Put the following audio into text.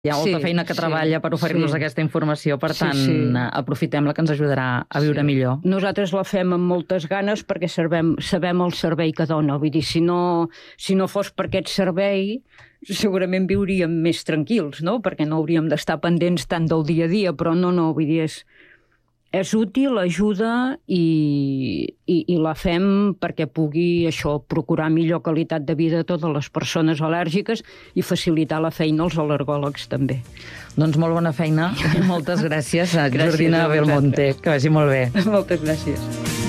Hi ha molta feina que treballa per oferir-nos aquesta informació, per tant, aprofitem-la, que ens ajudarà a viure millor. Nosaltres la fem amb moltes ganes perquè sabem el servei que dona. Vull dir, si no fos per aquest servei, segurament viuríem més tranquils, no? Perquè no hauríem d'estar pendents tant del dia a dia, però no, vull dir, és útil, ajuda i la fem perquè pugui procurar millor qualitat de vida a totes les persones al·lèrgiques i facilitar la feina als al·lergòlegs també. Doncs molt bona feina. Moltes gràcies a Jordina Belmonte. Que vagi molt bé. Moltes gràcies.